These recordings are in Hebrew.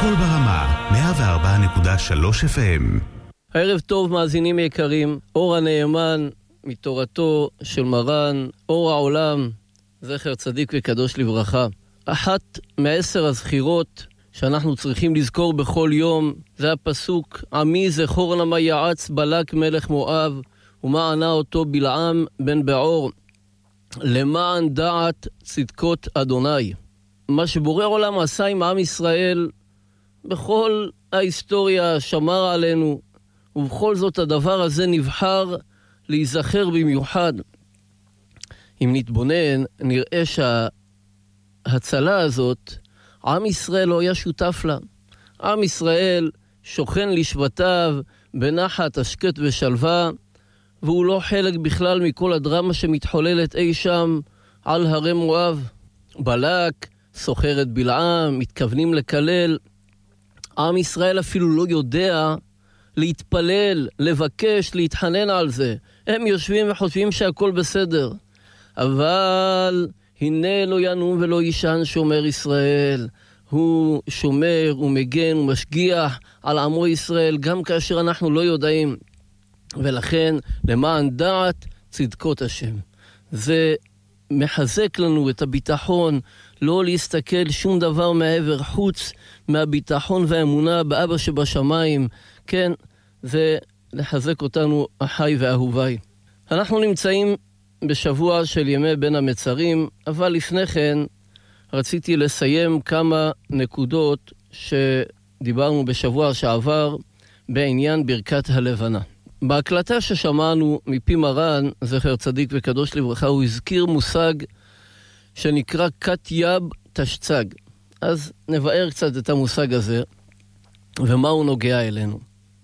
קול ברמה, 104.3 FM. הערב טוב מאזינים יקרים, אור הנאמן מתורתו של מרן, אור העולם, זכר צדיק וקדוש לברכה. אחת מ10 הזכירות שאנחנו צריכים לזכור בכל יום, זה הפסוק, עמי זכור נמה יעץ בלק מלך מואב, ומה ענה אותו בלעם בן בעור, למען דעת צדקות אדוני. מה שבורא עולם עשה עם עם ישראל, בכל ההיסטוריה שמר עלינו, ובכל זאת הדבר הזה נבחר להיזכר במיוחד. אם נתבונן, נראה שההצלה הזאת, עם ישראל לא היה שותף לה. עם ישראל שוכן לשבטיו בנחת, השקט ושלווה, והוא לא חלק בכלל מכל הדרמה שמתחוללת אי שם על הרי מואב. בלק, סוחר את בלעם, מתכוונים לקלל. עם ישראל אפילו לא יודע להתפלל, לבקש, להתחנן על זה. הם יושבים וחושבים שהכל בסדר. אבל הנה לא ינום ולא ישן שומר ישראל. הוא שומר ומגן ומשגיח על עמו ישראל גם כאשר אנחנו לא יודעים. ולכן למען דעת צדקות השם. זה מחזק לנו את הביטחון, לא להסתכל שום דבר מעבר חוץ מהביטחון והאמונה באבא שבשמיים. כן, זה לחזק אותנו אחי ואהוביי. אנחנו נמצאים בשבוע של ימי בין המצרים, אבל לפני כן רציתי לסיים כמה נקודות שדיברנו בשבוע שעבר בעניין ברכת הלבנה. בהקלטה ששמענו מפי מרן, זכר צדיק וקדוש לברכה, הוא הזכיר מושג שנקרא קטייב תשצג. אז נבאר קצת את המושג הזה ומה הוא נוגע אלינו.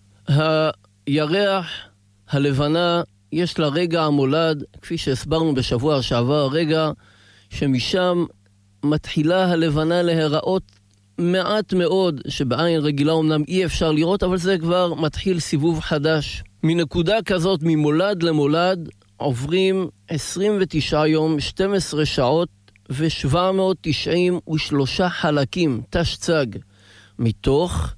הירח, הלבנה, יש לה רגע המולד, כפי שהסברנו בשבוע שעבר, רגע שמשם מתחילה הלבנה להיראות מעט מאוד, שבעין רגילה אמנם אי אפשר לראות, אבל זה כבר מתחיל סיבוב חדש. מנקודה כזאת, ממולד למולד, עוברים 29 יום, 12 שעות ו793 חלקים, תשצג, מתוך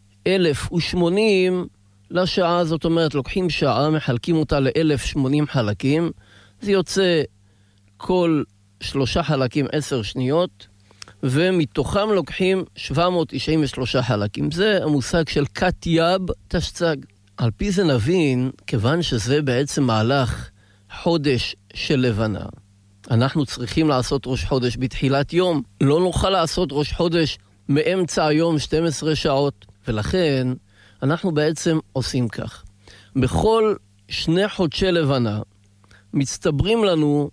1080 לשעה. זאת אומרת, לוקחים שעה, מחלקים אותה ל1080 חלקים, זה יוצא כל 3 חלקים 10 שניות, ומתוכם לוקחים 793 חלקים. זה המושג של קטייב תשצג. על פי זה נבין, כיוון שזה בעצם מהלך חודש של לבנה, אנחנו צריכים לעשות ראש חודש בתחילת יום. לא נוכל לעשות ראש חודש מאמצע היום 12 שעות, ולכן אנחנו בעצם עושים כך. בכל 2 חודשי לבנה מצטברים לנו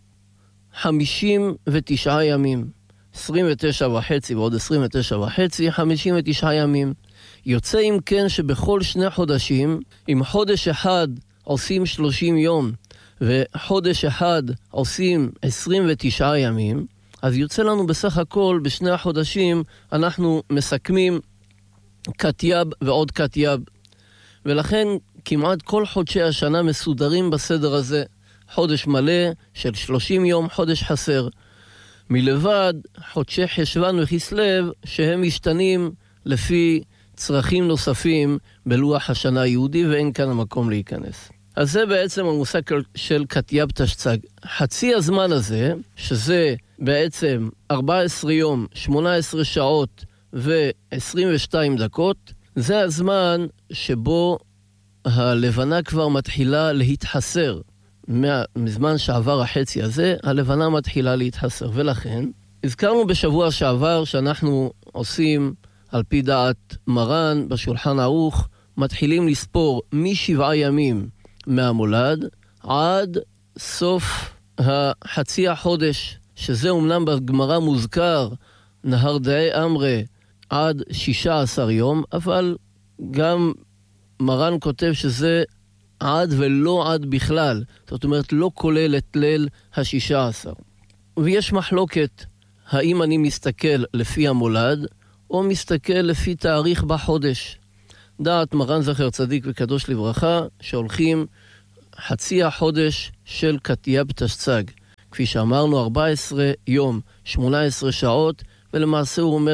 59 ימים. 29 וחצי ועוד 29 וחצי, 59 ימים. יוצא אם כן שבכל 2 חודשים, אם חודש אחד עושים 30 יום, וחודש אחד עושים 29 ימים, אז יוצא לנו בסך הכל ב2 החודשים אנחנו מסכמים קטייב ועוד קטייב. ולכן כמעט כל חודשי השנה מסודרים בסדר הזה. חודש מלא של 30 יום, חודש חסר. מלבד חודשי חשוון וכסלו שהם משתנים לפי צרכים נוספים בלוח השנה היהודי, ואין כאן המקום להיכנס. אז זה בעצם המושג של קטייב תשצג. חצי הזמן הזה, שזה בעצם 14 יום, 18 שעות ו22 דקות, זה הזמן שבו הלבנה כבר מתחילה להתחסר. מזמן שעבר החצי הזה, הלבנה מתחילה להתחסר. ולכן, הזכרנו בשבוע שעבר שאנחנו עושים, על פי דעת מרן בשולחן ערוך, מתחילים לספור מ7 ימים מהמולד עד סוף החצי החודש, שזה אומנם בגמרא מוזכר נהר דעי אמרה עד 16 יום, אבל גם מרן כותב שזה עד ולא עד בכלל. זאת אומרת, לא כולל את ליל ה16. ויש מחלוקת, האם אני מסתכל לפי המולד, או מסתכל לפי תאריך בחודש. דעת מרן זכר צדיק וקדוש לברכה, שהולכים חצי החודש של קטייב תשצג. כפי שאמרנו, 14 יום, 18 שעות, ולמעשה הוא אומר,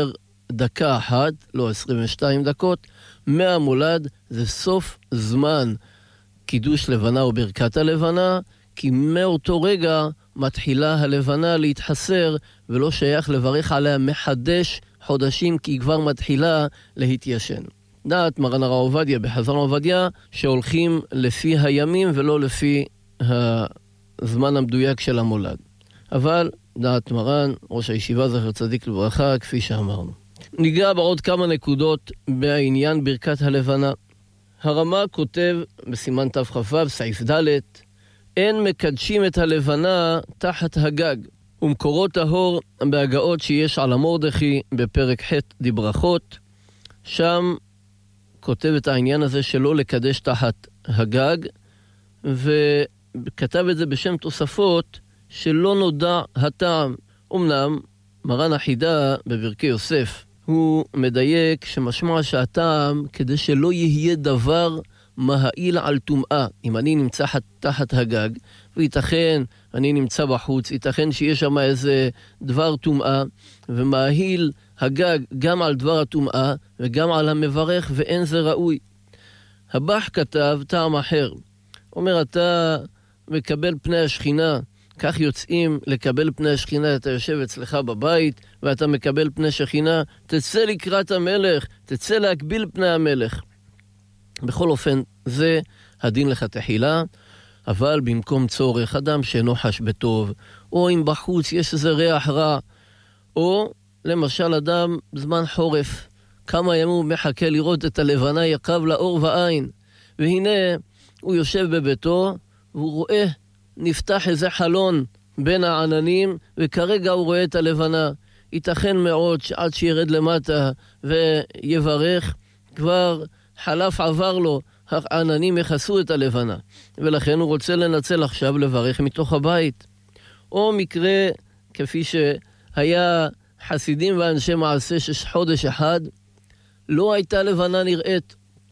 דקה אחת, לא 22 דקות, מהמולד זה סוף זמן קידוש לבנה או ברכת הלבנה, כי מאותו רגע מתחילה הלבנה להתחסר, ולא שייך לברך עליה מחדש חודשים, כי היא כבר מתחילה להתיישן. דעת מרן הרב עובדיה בחזון עובדיה, שהולכים לפי הימים ולא לפי הזמן המדויק של המולד. אבל דעת מרן, ראש הישיבה זכר צדיק לברכה, כפי שאמרנו. ניגע בעוד כמה נקודות בעניין ברכת הלבנה. הרמה כותב בסימן תכ"ו, סעיף ד', אין מקדשים את הלבנה תחת הגג. ומקורות ההור בהגאות שיש על המורדכי בפרק ח' דברכות, שם כותב את העניין הזה שלא לקדש תחת הגג, וכתב את זה בשם תוספות שלא נודע הטעם. אמנם מרן החידה בברכי יוסף הוא מדייק שמשמע שהטעם כדי שלא יהיה דבר מהעיל על טומאה. אם אני נמצא תחת הגג, וייתכן אני נמצא בחוץ, ייתכן שיש שם איזה דבר טומאה, ומהעיל הגג גם על דבר הטומאה וגם על המברך, ואין זה ראוי. הבח כתב טעם אחר. אומר, אתה מקבל פני השכינה, כך יוצאים לקבל פני השכינה, אתה יושב אצלך בבית ואתה מקבל פני שכינה, תצא לקראת המלך, תצא להקביל פני המלך. בכל אופן, זה הדין לך תחילה, אבל במקום צורך, אדם שאינו חש בטוב, או אם בחוץ יש איזה ריח רע, או למשל אדם בזמן חורף, כמה ימים הוא מחכה לראות את הלבנה יקב לאור ועין, והנה הוא יושב בביתו, והוא רואה, נפתח איזה חלון בין העננים, וכרגע הוא רואה את הלבנה. ייתכן מאוד שעד שירד למטה ויברך, כבר חלף עבר לו, העננים יחסו את הלבנה, ולכן הוא רוצה לנצל עכשיו לברך מתוך הבית. או מקרה כפי שהיה חסידים ואנשי מעשה שחודש אחד לא הייתה לבנה נראית,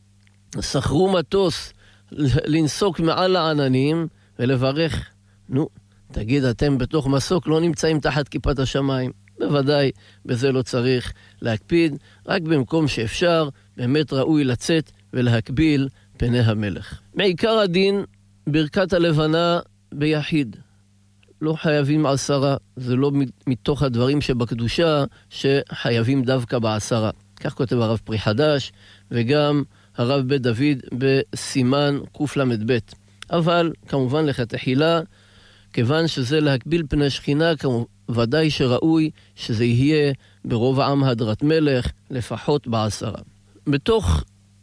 שכרו מטוס לנסוק מעל העננים ולברך. נו, תגיד, אתם בתוך מסוק לא נמצאים תחת כיפת השמיים. בוודאי בזה לא צריך להקפיד, רק במקום שאפשר באמת ראוי לצאת ולהקביל פני המלך. מעיקר הדין ברכת הלבנה ביחיד, לא חייבים 10, זה לא מתוך הדברים שבקדושה שחייבים דווקא ב10. כך כותב הרב פרי חדש וגם הרב בית דוד בסימן קל"ב. אבל כמובן לכתחילה, כיוון שזה להקביל פני שכינה, ודאי שראוי שזה יהיה ברוב העם הדרת מלך, לפחות ב10. בתוך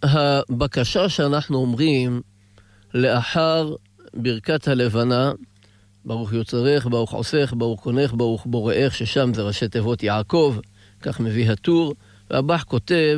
הבקשה שאנחנו אומרים לאחר ברכת הלבנה, ברוך יוצרך, ברוך עושך, ברוך קונך, ברוך בוראך, ששם זה ראשי תיבות יעקב, כך מביא הטור, והבח כותב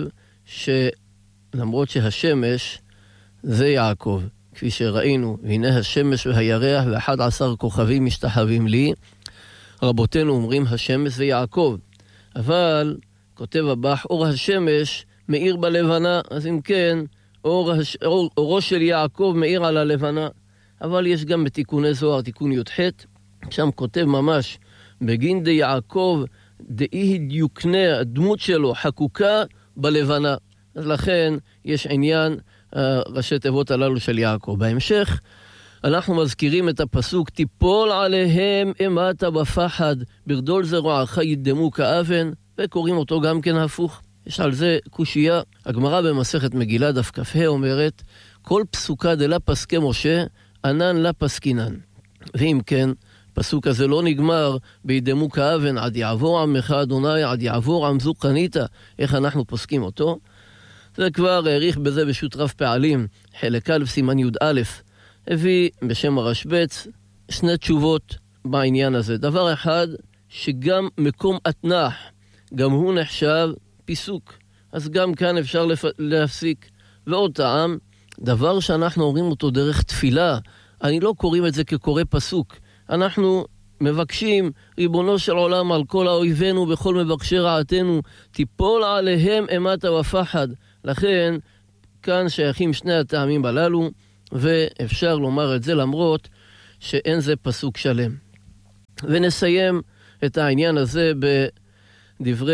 שלמרות שהשמש זה יעקב, כפי שראינו, והנה השמש והירח ו11 כוכבים משתחווים לי, רבותינו אומרים השמש זה יעקב, אבל כותב הבח, אור השמש מאיר בלבנה, אז אם כן, אורו של יעקב מאיר על הלבנה. אבל יש גם בתיקוני זוהר, תיקון י"ח, שם כותב ממש, בגין די יעקב דאי דיוקנה, הדמות שלו חקוקה בלבנה. אז לכן יש עניין ראשי תיבות הללו של יעקב. בהמשך אנחנו מזכירים את הפסוק, תיפול עליהם אימתה בפחד, ברדול זרועך ידמו כאבן, וקוראים אותו גם כן הפוך. יש על זה קושייה. הגמרא במסכת מגילה דף כ"ה אומרת, כל פסוקה דלה פסקי משה, ענן לה פסקינן. ואם כן, פסוק הזה לא נגמר בידמו כאבן, עד יעבור עמך אדוני, עד יעבור עם זו קניתה. איך אנחנו פוסקים אותו? זה כבר העריך בזה בשו"ת רב פעלים, חלק א' סימן י"א, הביא בשם הרשב"ץ שני תשובות בעניין הזה. דבר אחד, שגם מקום אתנח, גם הוא נחשב פיסוק, אז גם כאן אפשר להפסיק. ועוד טעם, דבר שאנחנו אומרים אותו דרך תפילה, אני לא קוראים את זה כקורא פסוק, אנחנו מבקשים, ריבונו של עולם, על כל האויבינו בכל מבקשי רעתנו, תיפול עליהם אימתה ופחד. לכן כאן שייכים שני הטעמים הללו, ואפשר לומר את זה למרות שאין זה פסוק שלם. ונסיים את העניין הזה בדברי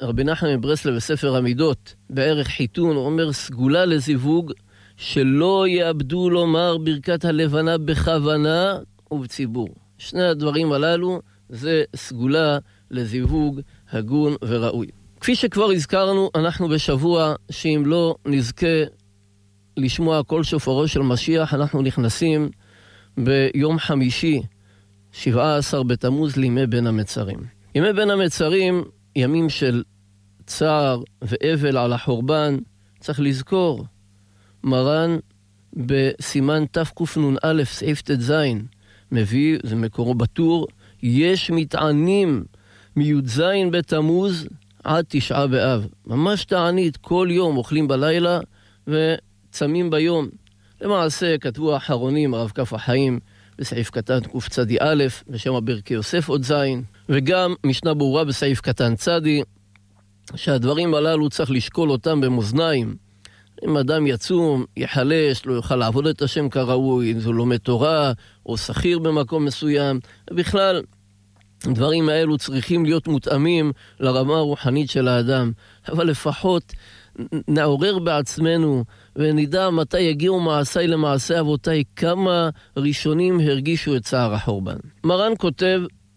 רבי נחמן מברסלב בספר המידות, בערך חיתון, הוא אומר סגולה לזיווג, שלא יאבדו לומר ברכת הלבנה בכוונה ובציבור. שני הדברים הללו זה סגולה לזיווג הגון וראוי. כפי שכבר הזכרנו, אנחנו בשבוע שאם לא נזכה לשמוע כל שופרו של משיח, אנחנו נכנסים ביום חמישי, 17 בתמוז, לימי בין המצרים. ימי בין המצרים, ימים של צער ואבל על החורבן, צריך לזכור, מרן בסימן תקנ"א סעיף ט"ז מביא, זה מקורו בטור, יש מטענים מי"ז בתמוז עד 9 באב. ממש תענית, כל יום אוכלים בלילה וצמים ביום. למעשה כתבו האחרונים, הרב כף החיים, בסעיף קטן קצ"א, בשם הברכי יוסף עוד זין, וגם משנה ברורה בסעיף קטן צדי, שהדברים הללו צריך לשקול אותם במאזניים. אם אדם יצום, יחלש, לא יוכל לעבוד את השם כראוי, אם זה לומד תורה או שכיר במקום מסוים. בכלל, הדברים האלו צריכים להיות מותאמים לרמה הרוחנית של האדם. אבל לפחות נעורר בעצמנו ונדע מתי יגיעו מעשיי למעשי אבותיי, כמה ראשונים הרגישו את צער החורבן. מרן כותב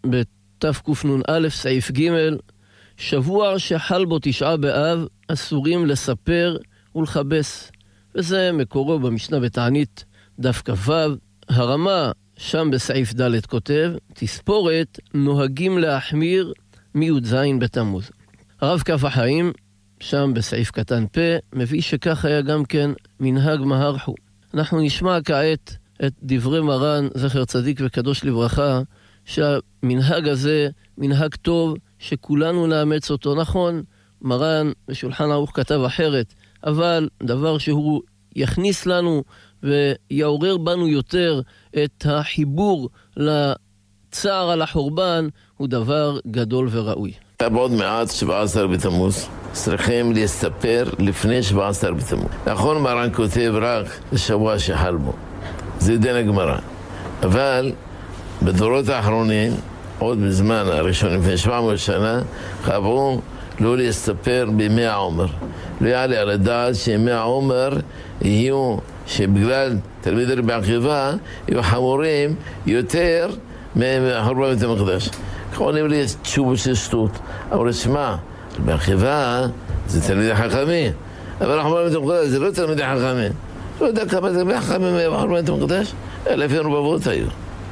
בתקנ"א סעיף ג', שבוע שחל בו 9 באב אסורים לספר ולחבס, וזה מקורו במשנה בתענית דף כ"ו. הרמה שם בסעיף ד' כותב, תספורת נוהגים להחמיר מי"ז בתמוז. הרב כף החיים שם בסעיף קטן פ' מביא שכך היה גם כן מנהג מהרחו. אנחנו נשמע כעת את דברי מרן זכר צדיק וקדוש לברכה, שהמנהג הזה מנהג טוב שכולנו נאמץ אותו. נכון, מרן בשולחן ערוך כתב אחרת, אבל דבר שהוא יכניס לנו ויעורר בנו יותר את החיבור לצער על החורבן, הוא דבר גדול וראוי. בעוד מעט 17 בתמוז צריכים להסתפר לפני 17 בתמוז. נכון, מרן כותב רק לשבוע שחל בו, זה דין הגמרא, אבל בדורות האחרונים, עוד בזמן הראשון לפני 700 שנה, קבעו לא להסתפר בימי העומר. לא יעלה על הדעת שימי העומר יהיו, שבגלל תלמיד רבי עקיבא יהיו חמורים יותר מחורבן בית המקדש. כמובן לי תשובה של שטות, אבל שמע, רבי עקיבא זה תלמיד החכמים, אבל חורבן בית המקדש זה לא תלמיד החכמים. לא יודע כמה תלמיד החכמים מחורבן בית המקדש, אלא לפי רבבות היו.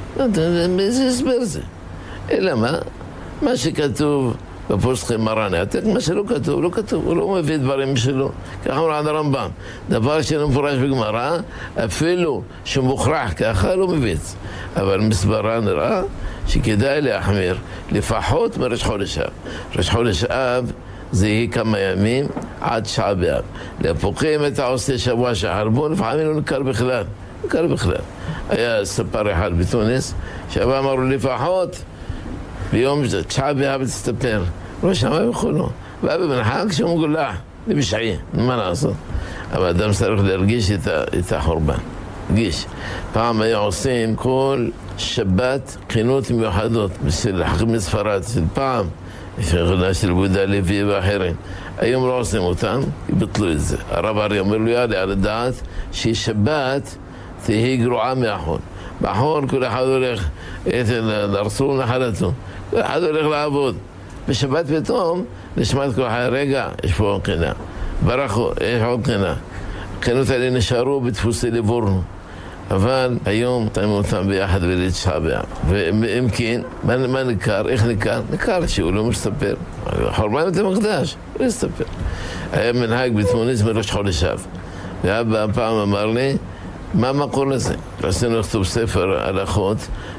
איזה הסבר זה? אלא מה שכתוב בפוסקי מרן, מה שלא כתוב, לא כתוב, הוא לא מביא דברים שלו. ככה אומר עד הרמב"ם, דבר שלא מפורש בגמרא, אפילו שמוכרח ככה לא מביא. אבל מסברה נראה שכדאי להחמיר, לפחות מראש חודש אב. ראש חודש אב זה יהיה כמה ימים עד 9 באב. להפוכים את העושה שבוע שחרבו, לפעמים לא נקל בכלל. נקל בכלל. היה ספר אחד בתוניס, שבא אמרו לפחות ביום 9 באב תסתפר. לא שמע וכולו. בא במנהג שהוא מגולח, לבשעי, מה לעשות? אבל אדם צריך להרגיש את החורבן. הרגיש. פעם היו עושים כל שבת חינות מיוחדות, בשביל חכמי ספרד, של פעם, של יהודה לוי ואחרים. היום לא עושים אותם, יבטלו את זה. הרב אריה אומר לו, יאללה, על הדעת ששבת תהיה גרועה מהחול. בחול כל אחד הולך לרסום נחלתו, כל אחד הולך לעבוד. בשבת פתאום נשמעת כל אחד, רגע, יש פה חינה, ברכו, יש עוד חינה. חינות האלה נשארו בדפוסי לבורנו, אבל היום תאימו אותם ביחד ולתשעה באב. ואם כן, מה ניכר? איך ניכר? ניכר שהוא לא מסתפר. חורבן בית המקדש, לא מסתפר. היה מנהג בתמוניס מראש חודש אב. ואבא פעם אמר לי, מה המקור לזה? רצינו לכתוב ספר הלכות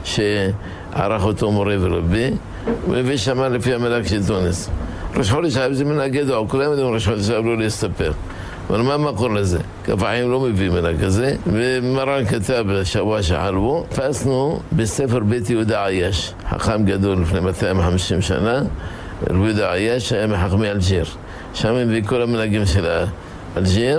שערך אותו מורה ורבי, ומביא שמה לפי המלאק של תוניס. ראש חודש אב זה מנהג ידוע, כולם יודעים ראש חודש אב לא להסתפר. אבל מה המקור לזה? כף החיים לא מביא מנהג כזה, ומרן כתב בשבוע שחלבו, תפסנו בספר בית יהודה עייש, חכם גדול לפני 250 שנה, רבי יהודה עייש היה מחכמי אלג'יר. שם מביא כל המנהגים של אלג'יר,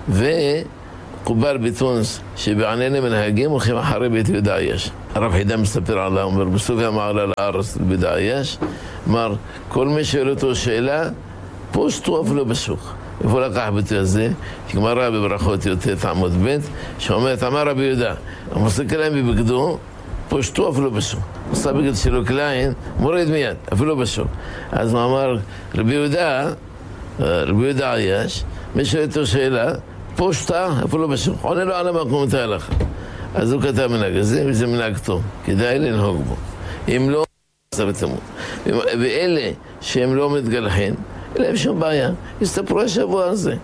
וקובל בתונס שבעניין המנהגים הולכים אחרי בית יהודה עייש. הרב חידה מספר עליו, אומר, בסוף המעלה לארץ בית יהודה עייש, אמר, כל מי שואל אותו שאלה, פושטו אפילו בשוק. איפה לקח ביטוי הזה? שגמרא בברכות י"ט עמוד ב' שאומרת, אמר רבי יהודה, המוסק להם בבגדו, פושטו אפילו בשוק. עושה בגד שלו קליין, מוריד מיד, אפילו בשוק. אז הוא אמר, רבי יהודה עייש, מי שואל אותו שאלה, פושטה אפילו בשוק. עונה לו על המקום את ההלכה. אז הוא כתב מנהג הזה, וזה מנהג טוב. כדאי לנהוג בו. אם לא, עשר בתמוז. ואלה שהם לא מתגלחים, אין להם שום בעיה. הסתפרו השבוע הזה.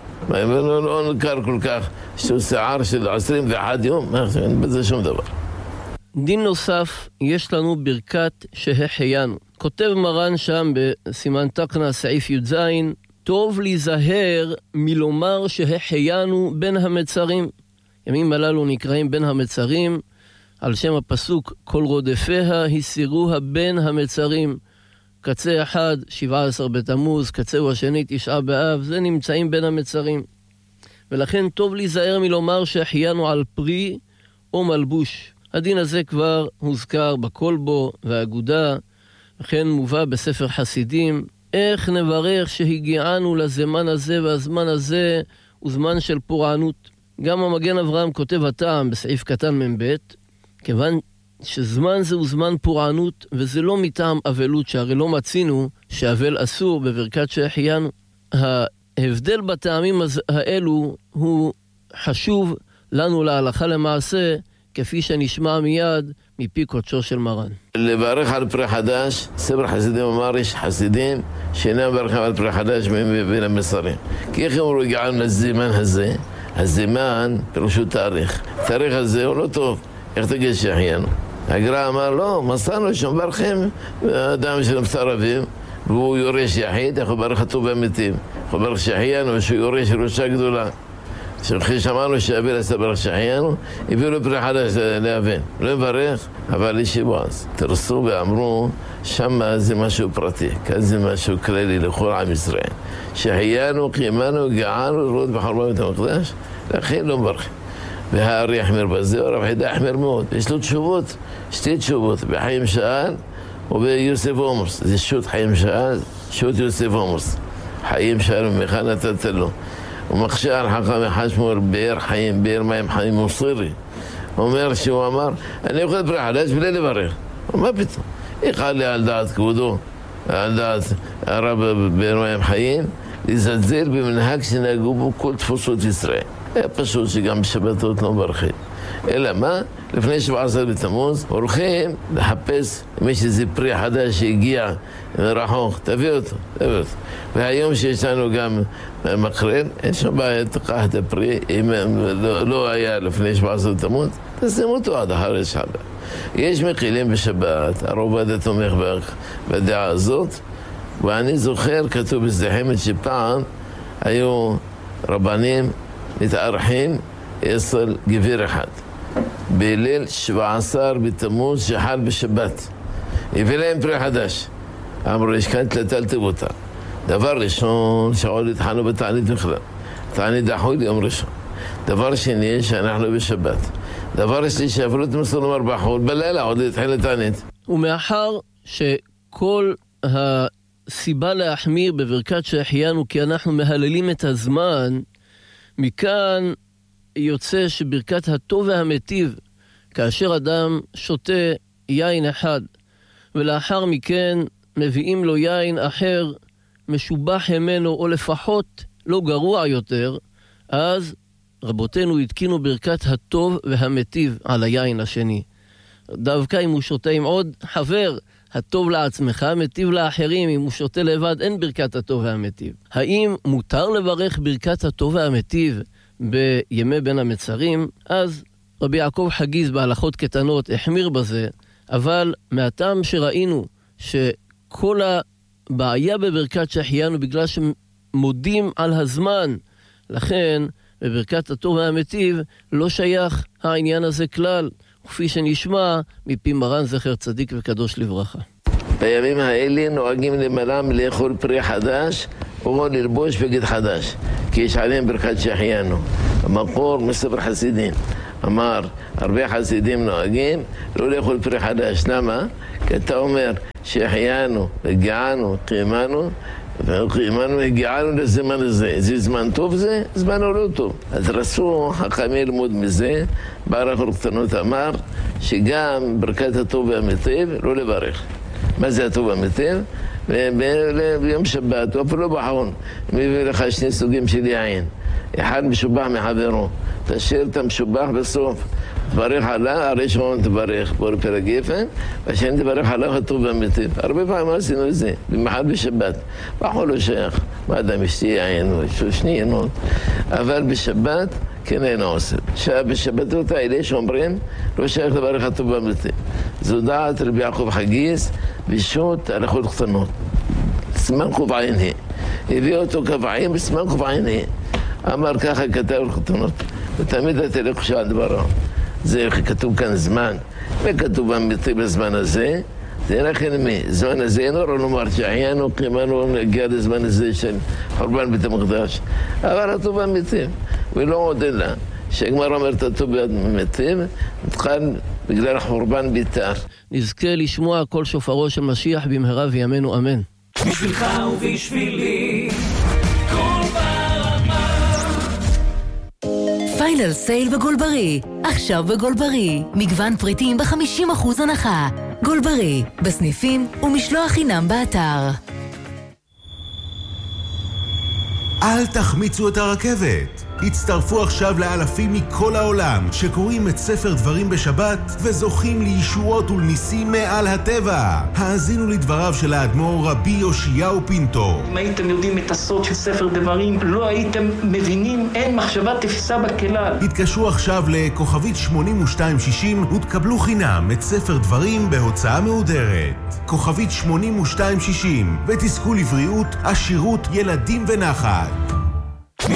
לא נקר כל כך, שהוא שיער של 21 יום, אין בזה שום דבר. דין נוסף, יש לנו ברכת שהחיינו. כותב מרן שם בסימן תקנה סעיף י"ז, טוב להיזהר מלומר שהחיינו בין המצרים. ימים הללו נקראים בין המצרים, על שם הפסוק, כל רודפיה הסירוה בין המצרים. קצה אחד 17 בתמוז, קצהו השני 9 באב, זה נמצאים בין המצרים. ולכן טוב להיזהר מלומר שהחיינו על פרי או מלבוש. הדין הזה כבר הוזכר בקולבו והאגודה, וכן מובא בספר חסידים. איך נברך שהגיענו לזמן הזה, והזמן הזה הוא זמן של פורענות. גם המגן אברהם כותב הטעם בסעיף קטן מ"ב, כיוון שזמן זה הוא זמן פורענות, וזה לא מטעם אבלות, שהרי לא מצינו שאבל אסור בברכת שהחיינו. ההבדל בטעמים האלו הוא חשוב לנו להלכה למעשה, כפי שנשמע מיד מפי קודשו של מרן. לברך על פרי חדש, ספר חסידים אמר, יש חסידים שאינם מברכים על פרי חדש בין המסרים. כי איך אמרו הגענו לזמן הזה? הזמן פירושו תאריך. התאריך הזה הוא לא טוב. איך תגיד שהחיינו? הגר"א אמר, לא, מסרנו שמברכים אדם של מסרבים, והוא יורש יחיד, איך הוא ברך הטוב והמתים. הוא ברך שהחיינו, שהוא יורש ירושה גדולה. כשאחרי שמענו שאבל עשה ברך שהחיינו, הביאו לו פרי חדש לאבן. לא מברך, אבל יש בועז. תרסו ואמרו, שמה זה משהו פרטי, כאן זה משהו כללי לכל עם ישראל. שהחיינו, קיימנו, גענו, לראות בחורבן בית המקדש, לכן לא מברכים. והארי יחמיר בזה, הרב חידה יחמיר מאוד. יש לו תשובות, שתי תשובות, בחיים שאל וביוסף עומרס. זה שוט חיים שאל, שוט יוסף עומרס. חיים שאל ומכה נתת לו. ומחשע על חכם אחד שמואל באר חיים, באר מים חיים מוסרי. אומר שהוא אמר, אני יכול פרי חדש בלי לברך. מה פתאום? איך לי על דעת כבודו, על דעת הרב באר מים חיים, לזלזל במנהג שנהגו בו כל תפוסות ישראל. היה פשוט שגם בשבתות לא מברכים. אלא מה? לפני 17 בתמוז הולכים לחפש אם יש איזה פרי חדש שהגיע מרחוק, תביא אותו. והיום שיש לנו גם מקרן, אין שם בעיה, תקח את הפרי, אם לא היה לפני 17 בתמוז, תשים אותו עד אחרי שבת. יש מחילים בשבת, הרב עובדיה תומך בדעה הזאת, ואני זוכר, כתוב בזדחמת שפעם היו רבנים מתארחים אצל גביר אחד בליל 17 בתמוז שחל בשבת. הביא להם פרי חדש. אמרו, יש כאן תלתלתם אותה. דבר ראשון, שעוד התחלנו בתענית בכלל. תענית דחוי ליום ראשון. דבר שני, שאנחנו בשבת. דבר שלישי, אפילו תמסור לומר בחול, בלילה עוד התחיל לתענית. ומאחר שכל הסיבה להחמיר בברכת שהחיינו, כי אנחנו מהללים את הזמן, מכאן יוצא שברכת הטוב והמטיב, כאשר אדם שותה יין אחד, ולאחר מכן מביאים לו יין אחר, משובח ממנו, או לפחות לא גרוע יותר, אז רבותינו התקינו ברכת הטוב והמטיב על היין השני. דווקא אם הוא שותה עם עוד חבר, הטוב לעצמך, מטיב לאחרים. אם הוא שותה לבד, אין ברכת הטוב והמטיב. האם מותר לברך ברכת הטוב והמטיב בימי בין המצרים? אז רבי יעקב חגיז בהלכות קטנות החמיר בזה, אבל מהטעם שראינו שכל הבעיה בברכת שהחיינו בגלל שמודים על הזמן, לכן בברכת הטוב והמטיב לא שייך העניין הזה כלל, כפי שנשמע מפי מרן זכר צדיק וקדוש לברכה. בימים האלה נוהגים למלם לאכול פרי חדש או ללבוש בגד חדש, כי יש עליהם ברכת שהחיינו. המקור מספר חסידים אמר, הרבה חסידים נוהגים לא לאכול פרי חדש. למה? כי אתה אומר שהחיינו, הגענו, קיימנו, ואמרנו, הגענו לזמן הזה. זה זמן טוב זה? זמן או לא טוב. אז רצו חכמי ללמוד מזה. בעל החור קטנות אמר שגם ברכת הטוב והמיטיב לא לברך. מה זה הטוב והמיטיב? ביום שבת, או אפילו לא בחרון, מביא לך שני סוגים של יין. אחד משובח מחברו. תשאיר את המשובח בסוף. תברך עליו, הראשון תברך בור פרק גפן, והשני תברך עליו הטוב והמיטיב. הרבה פעמים עשינו את זה, במיוחד בשבת. בחול לא שייך, מה אדם אשתי יין או שני ינות. אבל בשבת כן אינו עושה. בשבתות האלה שאומרים, לא שייך לברך הטוב והמיטיב. זו דעת רבי יעקב חגיס, בשו"ת הלכות קטנות. סימן ק"ע. הביא אותו קבעים בסימן ק"ע. אמר ככה כתב קטנות. ותמיד תלך חושב על דברו. זה כתוב כאן זמן, וכתוב אמיתי בזמן הזה, זה לכן מי? זמן הזה אינו לא נאמר שהחיינו, קיימנו להגיע לזמן הזה של חורבן בית המקדש. אבל הטוב אמיתי, ולא עוד אלא, שהגמרא אומרת הטוב אמיתי, נתחל בגלל חורבן ביתה. נזכה לשמוע כל שופרו של משיח במהרה וימינו אמן. בשבילך ובשבילי פיינל סייל בגולברי, עכשיו בגולברי, מגוון פריטים ב-50% הנחה. גולברי, בסניפים ומשלוח חינם באתר. אל תחמיצו את הרכבת. הצטרפו עכשיו לאלפים מכל העולם שקוראים את ספר דברים בשבת וזוכים לישועות ולניסים מעל הטבע. האזינו לדבריו של האדמו"ר רבי יאשיהו פינטו. אם הייתם יודעים את הסוד של ספר דברים, לא הייתם מבינים, אין מחשבה תפיסה בכלל. התקשרו עכשיו לכוכבית 8260 ותקבלו חינם את ספר דברים בהוצאה מהודרת. כוכבית 8260 ותזכו לבריאות, עשירות, ילדים ונחת.